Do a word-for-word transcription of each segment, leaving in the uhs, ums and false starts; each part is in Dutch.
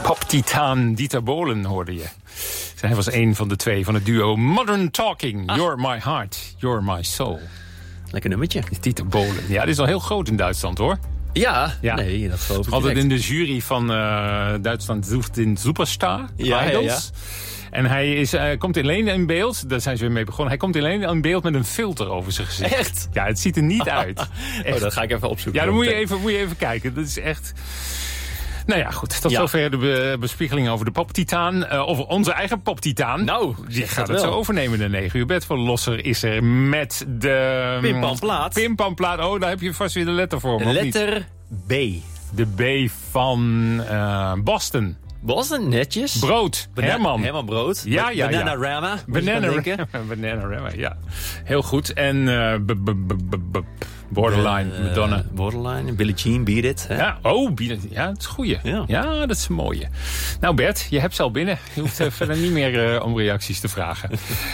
Poptitaan Dieter Bohlen hoorde je. Hij was een van de twee van het duo Modern Talking. Ah. You're my heart, you're my soul. Lekker nummertje. Dieter Bohlen. Ja, dit is al heel groot in Duitsland, hoor. Ja, ja. nee, dat geloof ik altijd direct. in de jury van uh, Duitsland zoekt in Superstar, ja, Idols. Ja, ja. En hij is, uh, komt alleen in beeld, daar zijn ze weer mee begonnen. Hij komt alleen in beeld met een filter over zijn gezicht. Echt? Ja, het ziet er niet uit. Echt. Oh, dat ga ik even opzoeken. Ja, dan moet je even, moet je even kijken. Dat is echt... Nou ja, goed. Tot ja. zover de be- bespiegeling over de poptitaan. Uh, over onze eigen poptitaan. Nou, die gaat het zo overnemen. De negen uur bedverlosser is er met de... Pimpamplaat. Pimpamplaat. Oh, daar heb je vast weer de letter voor. Me, letter B. De B van uh, Boston. Boston, netjes. Brood. Bana- Herman. Herman Brood. Ja, ja, Bananarama. Bananarama. Bananarama, ja. Heel goed. En uh, b- b- b- b- b- Borderline, uh, Madonna. Borderline, Billie Jean, Beat It. Hè? Ja, oh, Beat It. Ja, dat is een goeie. Ja. ja, dat is een mooie. Nou Bert, je hebt ze al binnen. Je hoeft uh, verder niet meer uh, om reacties te vragen.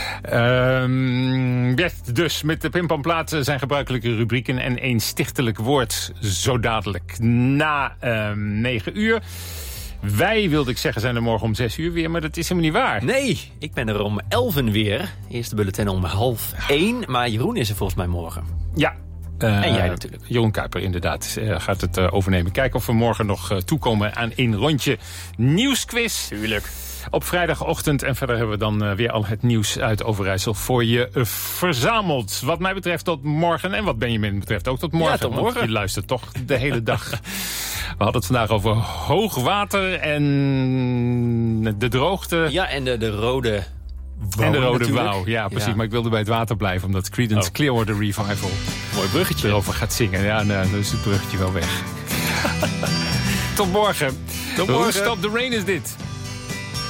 um, Bert, dus met de Pimpamplaat zijn gebruikelijke rubrieken en één stichtelijk woord zo dadelijk na um, negen uur. Wij, wilde ik zeggen, zijn er morgen om zes uur weer, maar dat is helemaal niet waar. Nee, ik ben er om elven weer. Eerste bulletin om half één, maar Jeroen is er volgens mij morgen. Ja. Uh, en jij natuurlijk. Jeroen Kuiper inderdaad uh, gaat het uh, overnemen. Kijken of we morgen nog uh, toekomen aan een rondje nieuwsquiz. Tuurlijk. Op vrijdagochtend. En verder hebben we dan uh, weer al het nieuws uit Overijssel voor je uh, verzameld. Wat mij betreft tot morgen. En wat Benjamin betreft ook tot morgen. Ja, tot morgen. Want je luistert toch de hele dag. We hadden het vandaag over hoogwater en de droogte. Ja, en de, de rode... Wauw, en de rode natuurlijk. wauw, ja precies. Ja. Maar ik wilde bij het water blijven, omdat Creedence oh. Clearwater Revival... Mooi bruggetje. ...erover gaat zingen. Ja, nou, dan is het bruggetje wel weg. Tot morgen. Tot morgen. Stop the Rain is dit.